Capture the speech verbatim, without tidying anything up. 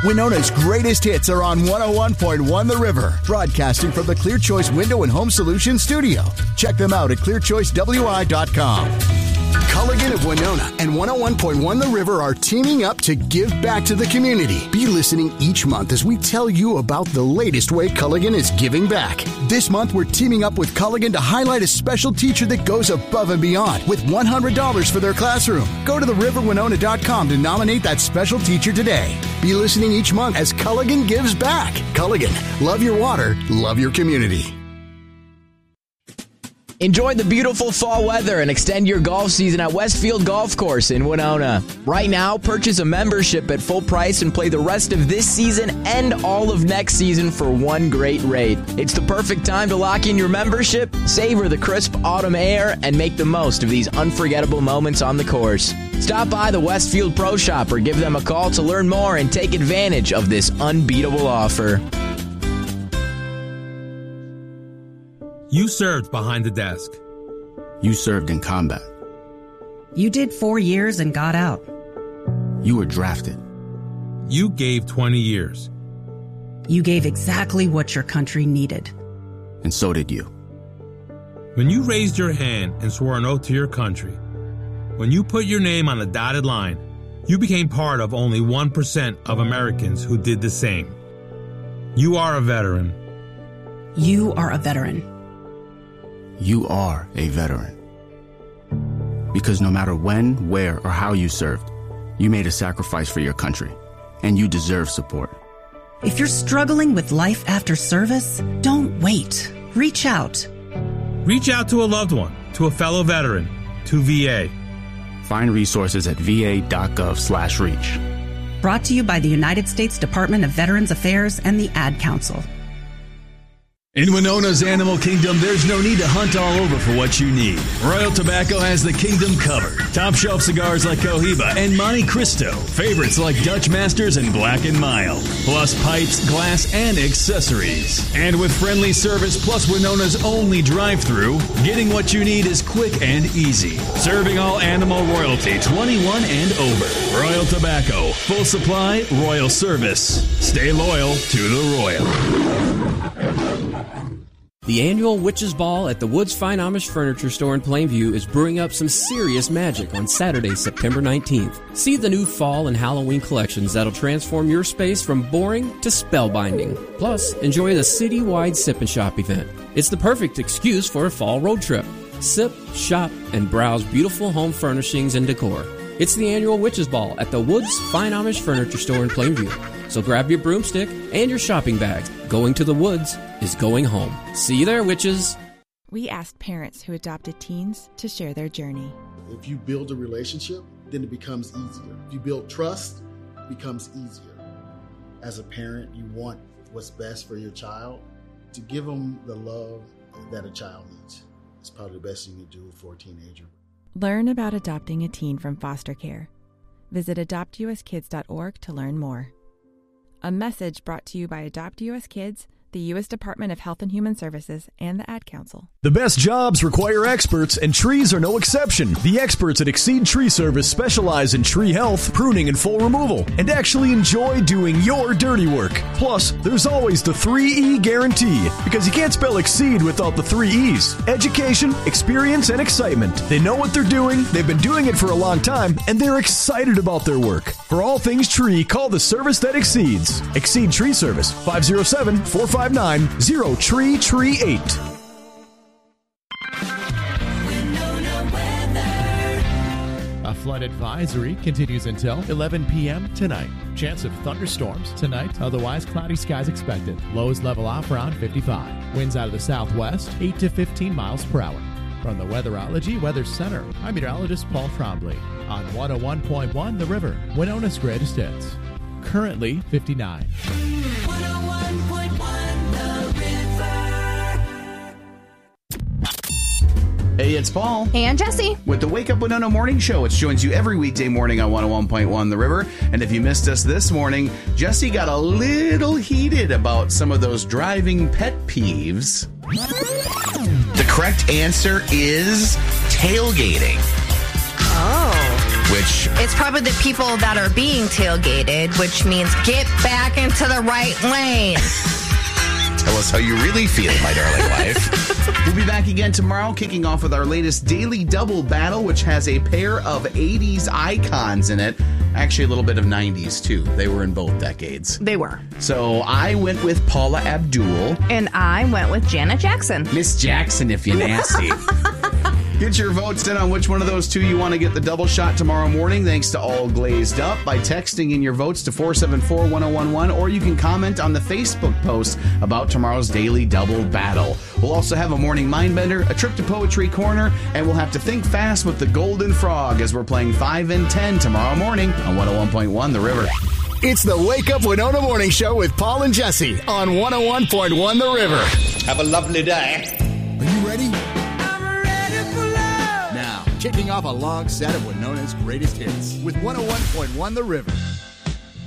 Winona's greatest hits are on one oh one point one The River, broadcasting from the Clear Choice Window and Home Solutions studio. Check them out at clear choice w i dot com. Culligan of Winona and one oh one point one The River are teaming up to give back to the community. Be listening each month as we tell you about the latest way Culligan is giving back. This month, we're teaming up with Culligan to highlight a special teacher that goes above and beyond with one hundred dollars for their classroom. Go to the river winona dot com to nominate that special teacher today. Be listening each month as Culligan gives back. Culligan, love your water, love your community. Enjoy the beautiful fall weather and extend your golf season at Westfield Golf Course in Winona. Right now, purchase a membership at full price and play the rest of this season and all of next season for one great rate. It's the perfect time to lock in your membership, savor the crisp autumn air, and make the most of these unforgettable moments on the course. Stop by the Westfield Pro Shop or give them a call to learn more and take advantage of this unbeatable offer. You served behind the desk. You served in combat. You did four years and got out. You were drafted. You gave twenty years. You gave exactly what your country needed. And so did you. When you raised your hand and swore an oath to your country, when you put your name on a dotted line, you became part of only one percent of Americans who did the same. You are a veteran. You are a veteran. You are a veteran. Because no matter when, where, or how you served, you made a sacrifice for your country, and you deserve support. If you're struggling with life after service, don't wait. Reach out. Reach out to a loved one, to a fellow veteran, to V A. Find resources at v a dot gov slash reach. Brought to you by the United States Department of Veterans Affairs and the Ad Council. In Winona's Animal Kingdom, there's no need to hunt all over for what you need. Royal Tobacco has the kingdom covered. Top shelf cigars like Cohiba and Monte Cristo. Favorites like Dutch Masters and Black and Mild. Plus pipes, glass, and accessories. And with friendly service plus Winona's only drive-thru, getting what you need is quick and easy. Serving all animal royalty, twenty-one and over. Royal Tobacco. Full supply, royal service. Stay loyal to the royal. The annual Witches Ball at the Woods Fine Amish Furniture Store in Plainview is brewing up some serious magic on Saturday, September nineteenth. See the new fall and Halloween collections that'll transform your space from boring to spellbinding. Plus, enjoy the citywide Sip and Shop event. It's the perfect excuse for a fall road trip. Sip, shop, and browse beautiful home furnishings and decor. It's the annual Witches Ball at the Woods Fine Amish Furniture Store in Plainview. So grab your broomstick and your shopping bags. Going to the woods is going home. See you there, witches. We asked parents who adopted teens to share their journey. If you build a relationship, then it becomes easier. If you build trust, it becomes easier. As a parent, you want what's best for your child. To give them the love that a child needs. It's probably the best you can do for a teenager. Learn about adopting a teen from foster care. Visit adopt u s kids dot org to learn more. A message brought to you by Adopt U S Kids, the U S Department of Health and Human Services, and the Ad Council. The best jobs require experts, and trees are no exception. The experts at Exceed Tree Service specialize in tree health, pruning, and full removal, and actually enjoy doing your dirty work. Plus, there's always the three E guarantee, because you can't spell Exceed without the three E's. Education, experience, and excitement. They know what they're doing, they've been doing it for a long time, and they're excited about their work. For all things tree, call the service that exceeds. Exceed Tree Service, five oh seven, four five nine, oh tree tree eight. A flood advisory continues until eleven p.m. tonight. Chance of thunderstorms tonight, otherwise cloudy skies expected. Lows level off around fifty-five. Winds out of the southwest, eight to fifteen miles per hour. From the Weatherology Weather Center, I'm meteorologist Paul Trombley on one oh one point one The River, Winona's greatest hits. Currently fifty-nine. one oh one point one The River. Hey, it's Paul. Hey, I'm Jesse. With the Wake Up Winona Morning Show, which joins you every weekday morning on one oh one point one The River. And if you missed us this morning, Jesse got a little heated about some of those driving pet peeves. The correct answer is tailgating. Oh. which... It's probably the people that are being tailgated, which means get back into the right lane. Tell us how you really feel, my darling wife. We'll be back again tomorrow, kicking off with our latest Daily Double battle, which has a pair of eighties icons in it. Actually, a little bit of nineties, too. They were in both decades. They were. So I went with Paula Abdul. And I went with Janet Jackson. Miss Jackson, if you're nasty. Get your votes in on which one of those two you want to get the double shot tomorrow morning, thanks to All Glazed Up, by texting in your votes to four seven four, one oh one one, or you can comment on the Facebook post about tomorrow's Daily Double battle. We'll also have a morning mindbender, a trip to Poetry Corner, and we'll have to think fast with the Golden Frog as we're playing five and ten tomorrow morning on one oh one point one The River. It's the Wake Up Winona Morning Show with Paul and Jesse on one oh one point one The River. Have a lovely day. Are you ready? Now, kicking off a long set of Winona's greatest hits with one oh one point one The River.